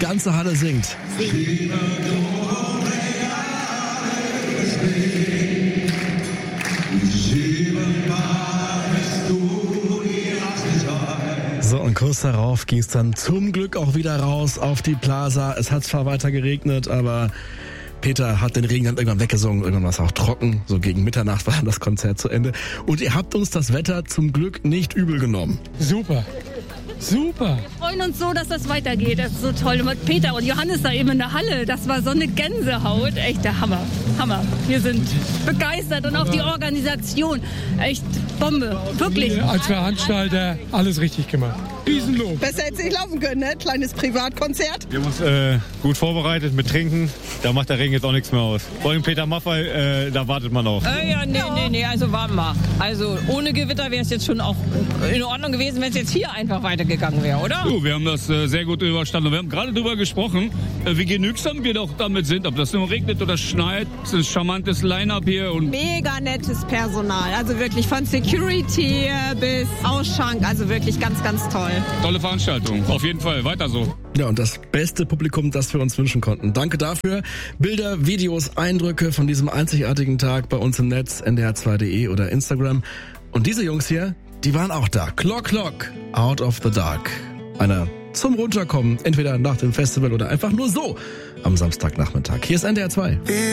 ganze Halle singt. So, und kurz darauf ging es dann zum Glück auch wieder raus auf die Plaza. Es hat zwar weiter geregnet, aber Peter hat den Regen dann irgendwann weggesungen. Irgendwann war es auch trocken. So gegen Mitternacht war das Konzert zu Ende. Und ihr habt uns das Wetter zum Glück nicht übel genommen. Super. Super. Wir freuen uns so, dass das weitergeht. Das ist so toll. Und mit Peter und Johannes da eben in der Halle, das war so eine Gänsehaut. Echt der Hammer. Hammer. Wir sind begeistert und auch die Organisation. Echt Bombe. Wirklich. Als Veranstalter alles richtig gemacht. Riesenlob. Besser hätte es nicht laufen können, ne? Kleines Privatkonzert. Wir haben uns gut vorbereitet mit Trinken. Da macht der Regen jetzt auch nichts mehr aus. Vor allem Peter Maffay, da wartet man auf. Nee, also warten wir. Also ohne Gewitter wäre es jetzt schon auch in Ordnung gewesen, wenn es jetzt hier einfach weitergegangen wäre, oder? Wir haben das sehr gut überstanden. Wir haben gerade darüber gesprochen, wie genügsam wir doch damit sind. Ob das nur regnet oder schneit, es ist ein charmantes Line-Up hier. Und Mega nettes Personal. Also wirklich von Security bis Ausschank. Also wirklich ganz, ganz toll. tolle Veranstaltung. Auf jeden Fall. Weiter so. Ja, und das beste Publikum, das wir uns wünschen konnten. Danke dafür. Bilder, Videos, Eindrücke von diesem einzigartigen Tag bei uns im Netz, ndr2.de oder Instagram. Und diese Jungs hier, die waren auch da. Clock, Out of the Dark. Einer zum Runterkommen, entweder nach dem Festival oder einfach nur so am Samstagnachmittag. Hier ist NDR 2.